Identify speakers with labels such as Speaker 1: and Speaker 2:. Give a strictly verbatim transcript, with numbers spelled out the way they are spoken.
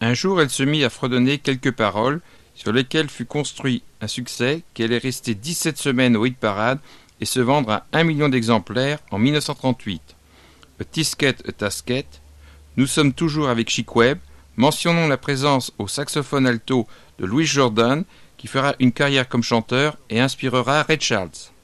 Speaker 1: Un jour, elle se mit à fredonner quelques paroles, sur lesquelles fut construit un succès qui allait rester dix-sept semaines au hit-parade et se vendre à un million d'exemplaires en mille neuf cent trente-huit. A Tisket, a Tasket. Nous sommes toujours avec Chic Webb. Mentionnons la présence au saxophone alto de Louis Jordan, qui fera une carrière comme chanteur et inspirera Ray Charles.